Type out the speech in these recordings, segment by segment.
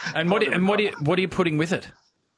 And what are you putting with it?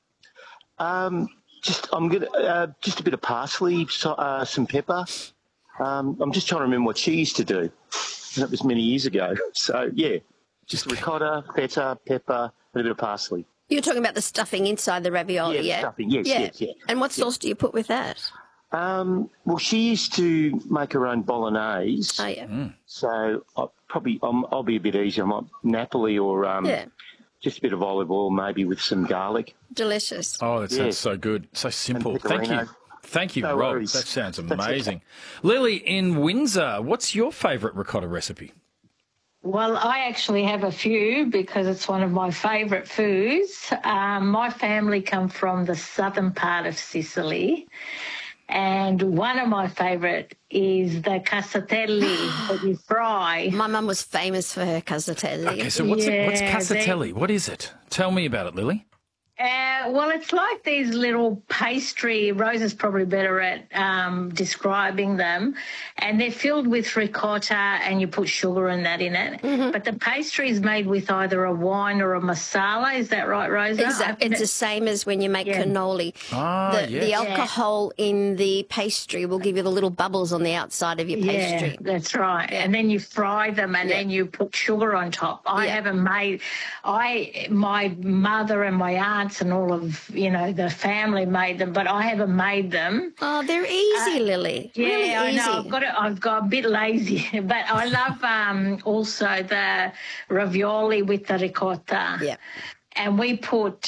Just a bit of parsley, some pepper. I'm just trying to remember what she used to do. That was many years ago. So yeah, just ricotta, feta, pepper, and a bit of parsley. You're talking about the stuffing inside the ravioli, yeah? Stuffing, yes. And what sauce do you put with that? Well, she used to make her own bolognese. Oh, yeah. So I'll be a bit easier. I might Napoli or just a bit of olive oil, maybe with some garlic. Delicious. Oh, that sounds so good. So simple. Thank you. Thank you, No Rob. worries. That sounds amazing. Lily in Windsor, what's your favourite ricotta recipe? Well, I actually have a few because it's one of my favourite foods. My family come from the southern part of Sicily, and one of my favourite is the casatelli that you fry. My mum was famous for her casatelli. Okay, so what's casatelli? What is it? Tell me about it, Lily. Well, it's like these little pastry. Rose is probably better at describing them. And they're filled with ricotta and you put sugar and that in it. Mm-hmm. But the pastry is made with either a wine or a masala. Is that right, Rosa? Exactly. It's the same as when you make cannoli. The alcohol in the pastry will give you the little bubbles on the outside of your pastry. Yeah, that's right. Yeah. And then you fry them and then you put sugar on top. My mother and my aunt and all of, the family made them, but I haven't made them. Oh, they're easy, Lily. Yeah, really easy. I know. I've got a bit lazy, but I love also the ravioli with the ricotta. Yeah. And we put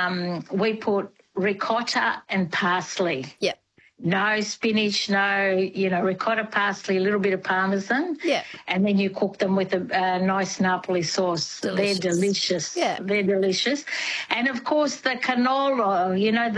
ricotta and parsley. Yeah. No spinach, no, ricotta, parsley, a little bit of parmesan. Yeah. And then you cook them with a nice Napoli sauce. Delicious. They're delicious. Yeah. They're delicious. And, of course, the canola,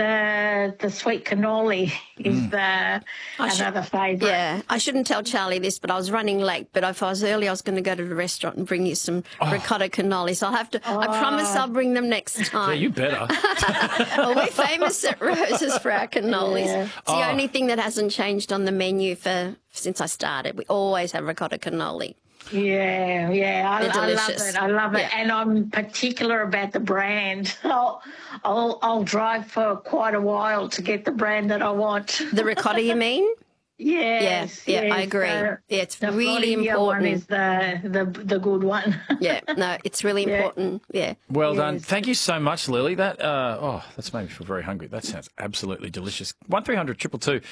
the sweet cannoli is another favourite. Yeah. I shouldn't tell Charlie this, but I was running late. But if I was early, I was going to go to the restaurant and bring you some ricotta cannoli. So I'll have to, I promise I'll bring them next time. Yeah, you better. Well, we're famous at Rose's for our cannolis. Yeah. It's the only thing that hasn't changed on the menu since I started. We always have ricotta cannoli. Yeah, I love it. I love it, Yeah. and I'm particular about the brand. I'll drive for quite a while to get the brand that I want. The ricotta, you mean? Yes, Yeah, I agree. It's the really Florida important. one is the good one. Yeah, no, it's really important. Yeah. Well done. Thank you so much, Lily. That's made me feel very hungry. That sounds absolutely delicious. 1300 222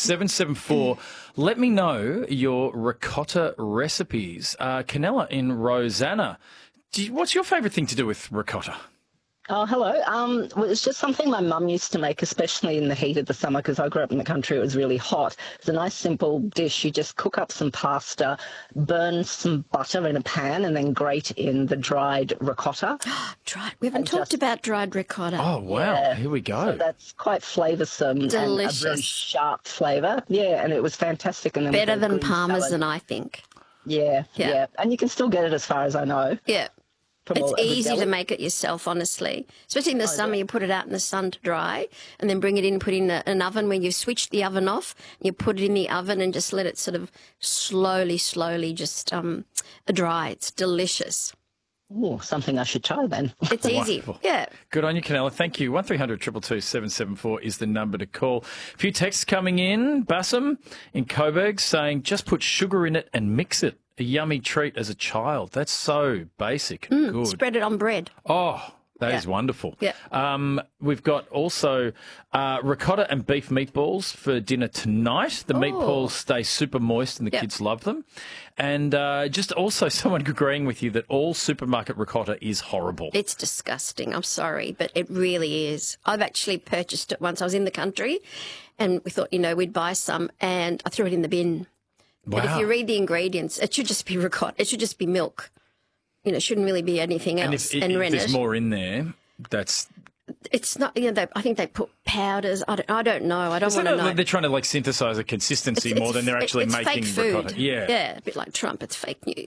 774. Let me know your ricotta recipes. Canella in Rosanna. What's your favourite thing to do with ricotta? Oh, hello. Well, it's just something my mum used to make, especially in the heat of the summer, because I grew up in the country. It was really hot. It's a nice, simple dish. You just cook up some pasta, burn some butter in a pan, and then grate in the dried ricotta. Dried. We haven't talked about dried ricotta. Oh, wow. Yeah. Here we go. So that's quite flavoursome. Delicious. And a very sharp flavour. Yeah, and it was fantastic. And then Better with the than green parmesan, salad. I think. Yeah. And you can still get it as far as I know. Yeah. from It's all over easy to Delhi. make it yourself, honestly. Especially in the summer, you put it out in the sun to dry and then bring it in, put it in an oven where you've switched the oven off. You put it in the oven and just let it sort of slowly just dry. It's delicious. Ooh, something I should try then. It's easy. Wonderful. Yeah. Good on you, Canella. Thank you. 1300 222 774 is the number to call. A few texts coming in. Bassam in Coburg saying, just put sugar in it and mix it. A yummy treat as a child. That's so basic and good. Spread it on bread. Oh, that is wonderful. Yeah. We've got also ricotta and beef meatballs for dinner tonight. The meatballs stay super moist and the kids love them. And just also someone agreeing with you that all supermarket ricotta is horrible. It's disgusting. I'm sorry, but it really is. I've actually purchased it once. I was in the country and we thought, we'd buy some and I threw it in the bin. Wow. But if you read the ingredients, it should just be ricotta. It should just be milk. It shouldn't really be anything else. And if there's more in there, that's... It's not, I think they put powders. I don't know. I don't Isn't want to it know. they're trying to like synthesize a consistency more than they're actually it's making fake food. ricotta? Yeah. Yeah, a bit like Trump. It's fake news.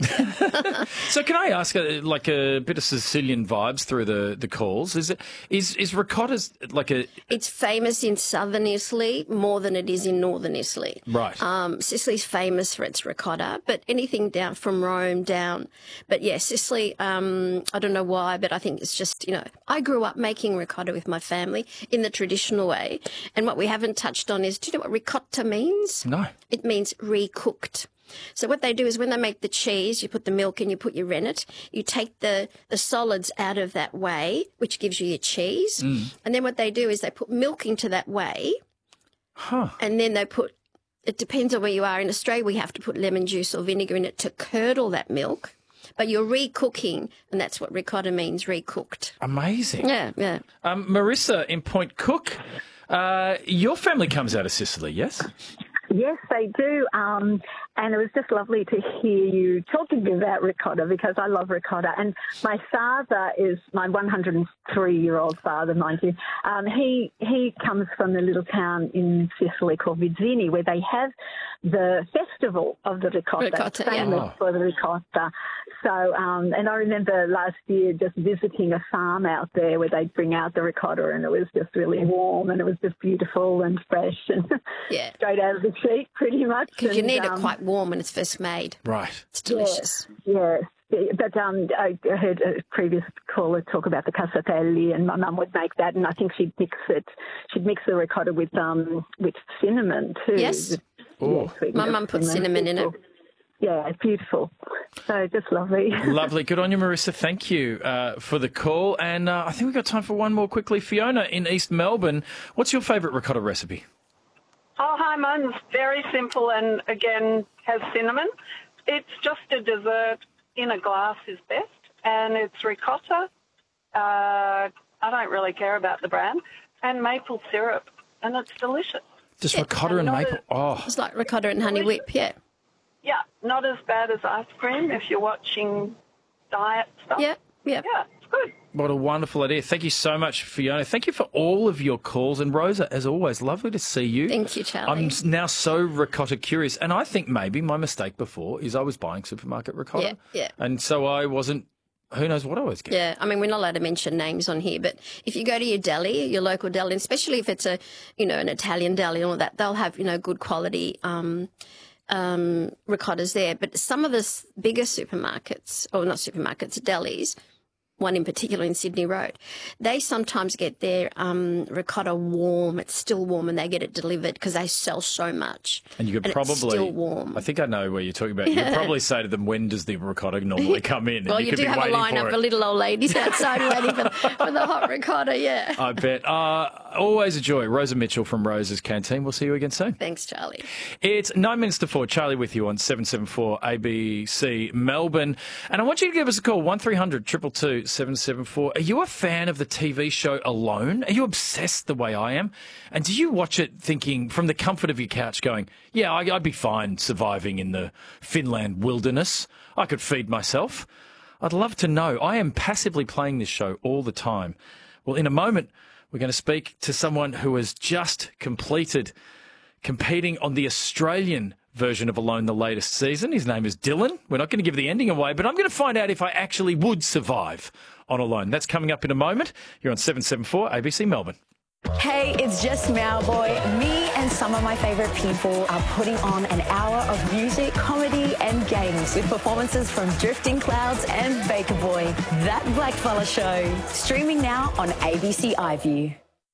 So can I ask, like a bit of Sicilian vibes through the calls? Is ricotta's like a It's famous in southern Italy more than it is in northern Italy. right? Sicily's famous for its ricotta, but anything down from Rome down. But yeah, Sicily, I don't know why, but I think it's just, I grew up making ricotta with my family in the traditional way. And what we haven't touched on is, do you know what ricotta means? No. It means recooked. So what they do is when they make the cheese, you put the milk in, you put your rennet, you take the solids out of that whey, which gives you your cheese. And then what they do is they put milk into that whey. Huh. And then it depends on where you are. In Australia, we have to put lemon juice or vinegar in it to curdle that milk. But you're recooking, and that's what ricotta means, recooked. Amazing. Yeah, yeah. Marissa in Point Cook, your family comes out of Sicily, yes? Yes, they do. And it was just lovely to hear you talking about ricotta because I love ricotta. And my father is my 103-year-old father, mind you. He comes from a little town in Sicily called Vizzini, where they have the festival of the ricotta, famous for the ricotta. So, and I remember last year just visiting a farm out there where they'd bring out the ricotta, and it was just really warm, and it was just beautiful and fresh and straight out of the sheet, pretty much. Because you need it quite warm when it's first made. Right. It's delicious. Yes. But I heard a previous caller talk about the cassatelli, and my mum would make that, and I think she'd mix it. She'd mix the ricotta with cinnamon too. Yes. Oh. My mum puts cinnamon in it. Yeah, it's beautiful. So just lovely. Lovely. Good on you, Marissa. Thank you for the call. And I think we've got time for one more quickly. Fiona in East Melbourne, what's your favourite ricotta recipe? Oh, hi, mine's very simple and, again, has cinnamon. It's just a dessert in a glass is best, and it's ricotta. I don't really care about the brand, and maple syrup, and it's delicious. Just ricotta and maple. It's like ricotta and honey whip, yeah. Yeah, not as bad as ice cream if you're watching diet stuff. Yeah. Yeah, it's good. What a wonderful idea. Thank you so much, Fiona. Thank you for all of your calls. And Rosa, as always, lovely to see you. Thank you, Charlie. I'm now so ricotta curious. And I think maybe my mistake before is I was buying supermarket ricotta. Yeah. And so I wasn't, who knows what I was getting. Yeah, I mean, we're not allowed to mention names on here, but if you go to your deli, your local deli, especially if it's an Italian deli and all that, they'll have, good quality ricottas there. But some of the bigger supermarkets, or not supermarkets, delis, one in particular in Sydney Road, they sometimes get their ricotta warm. It's still warm, and they get it delivered because they sell so much. And you could it's still warm. I think I know where you're talking about. You could probably say to them, when does the ricotta normally come in? Well, and you could do be have a waiting line for of it. little old ladies outside waiting for the hot ricotta, yeah. I bet. Always a joy. Rosa Mitchell from Rosa's Canteen. We'll see you again soon. Thanks, Charlie. It's 9 minutes to 4. Charlie with you on 774 ABC Melbourne. And I want you to give us a call, 1300 222 774. Are you a fan of the TV show Alone? Are you obsessed the way I am? And do you watch it thinking from the comfort of your couch going, yeah, I'd be fine surviving in the Finland wilderness. I could feed myself. I'd love to know. I am passively playing this show all the time. Well, in a moment, we're going to speak to someone who has just completed competing on the Australian version of Alone, the latest season. His name is Dylan. We're not going to give the ending away, but I'm going to find out if I actually would survive on Alone. That's coming up in a moment. You're on 774 ABC Melbourne. Hey, it's just Mowboy. Me and some of my favourite people are putting on an hour of music, comedy and games with performances from Drifting Clouds and Baker Boy. That Blackfella Show. Streaming now on ABC iView.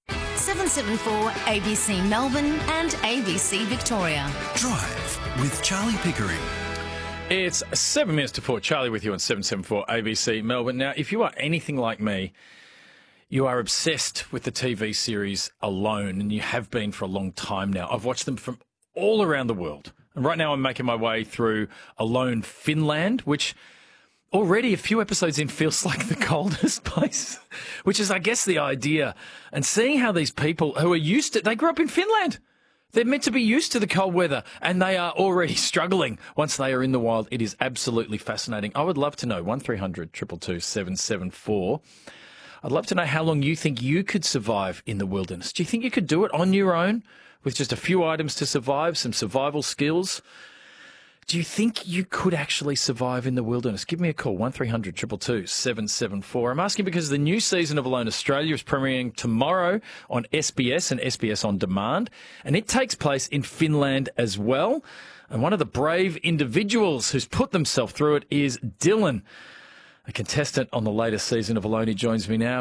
774 ABC Melbourne and ABC Victoria. Drive with Charlie Pickering. It's 7 minutes to 4. Charlie with you on 774 ABC Melbourne. Now, if you are anything like me, you are obsessed with the TV series Alone, and you have been for a long time now. I've watched them from all around the world. And right now I'm making my way through Alone Finland, which already a few episodes in feels like the coldest place, which is, I guess, the idea. And seeing how these people who are used to, they grew up in Finland. They're meant to be used to the cold weather, and they are already struggling once they are in the wild. It is absolutely fascinating. I would love to know, 1300 222 774. I'd love to know how long you think you could survive in the wilderness. Do you think you could do it on your own with just a few items to survive, some survival skills? Do you think you could actually survive in the wilderness? Give me a call, 1300 222 774. I'm asking because the new season of Alone Australia is premiering tomorrow on SBS and SBS On Demand, and it takes place in Finland as well. And one of the brave individuals who's put themselves through it is Dylan, a contestant on the latest season of Alone. He joins me now.